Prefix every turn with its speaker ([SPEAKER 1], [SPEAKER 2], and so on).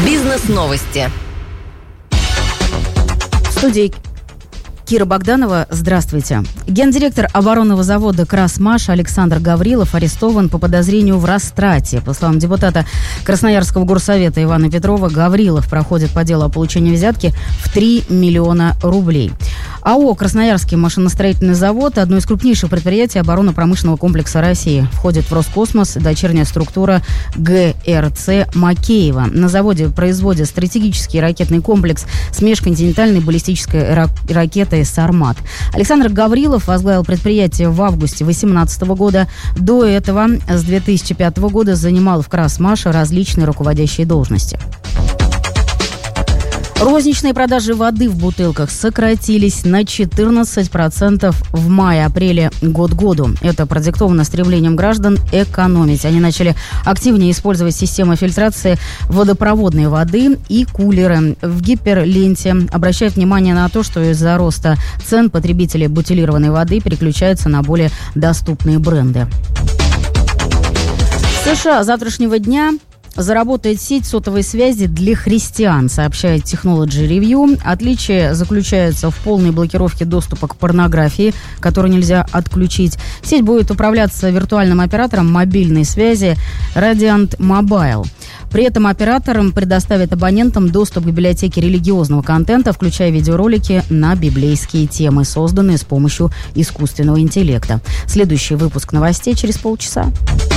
[SPEAKER 1] Бизнес-новости.
[SPEAKER 2] В студии Кира Богданова. Здравствуйте. Гендиректор оборонного завода «Красмаш» Александр Гаврилов арестован по подозрению в растрате. По словам депутата Красноярского горсовета Ивана Петрова, Гаврилов проходит по делу о получении взятки в 3 миллиона рублей. АО «Красноярский машиностроительный завод» – одно из крупнейших предприятий оборонно-промышленного комплекса России. Входит в Роскосмос дочерняя структура ГРЦ «Макеево». На заводе производят стратегический ракетный комплекс с межконтинентальной баллистической ракетой «Сармат». Александр Гаврилов возглавил предприятие в августе 2018 года. До этого с 2005 года занимал в «Красмаше» различные руководящие должности. Розничные продажи воды в бутылках сократились на 14% в мае-апреле год к году. Это продиктовано стремлением граждан экономить. Они начали активнее использовать системы фильтрации водопроводной воды и кулеры. В Гиперленте обращают внимание на то, что из-за роста цен потребители бутилированной воды переключаются на более доступные бренды. В США с завтрашнего дня заработает сеть сотовой связи для христиан, сообщает Technology Review. Отличие заключается в полной блокировке доступа к порнографии, которую нельзя отключить. Сеть будет управляться виртуальным оператором мобильной связи Radiant Mobile. При этом операторам предоставят абонентам доступ к библиотеке религиозного контента, включая видеоролики на библейские темы, созданные с помощью искусственного интеллекта. Следующий выпуск новостей через полчаса.